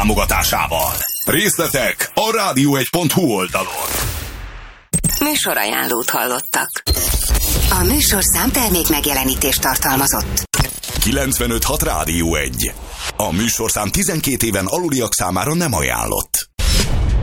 támogatásával. Részletek a radio1.hu oldalon. Műsorajánlót hallottak. A műsorszám termék megjelenítést tartalmazott. 95.6 Rádió 1. A műsorszám 12 éven aluliak számára nem ajánlott.